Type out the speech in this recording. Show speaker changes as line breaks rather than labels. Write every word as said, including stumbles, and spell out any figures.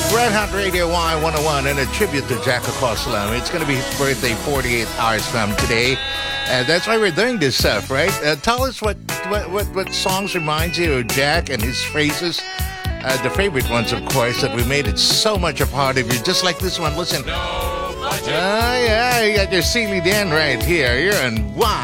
Red Hot Radio Y one oh one and a tribute to Jack Acosta. It's going to be his birthday forty-eight hours from today. And that's why we're doing this stuff, right? Uh, tell us what, what, what, what songs reminds you of Jack and his phrases. Uh, the favorite ones, of course, that we made it so much a part of you. Just like this one. Listen. Oh, uh, yeah, you got your Steely Dan right here. You're in Y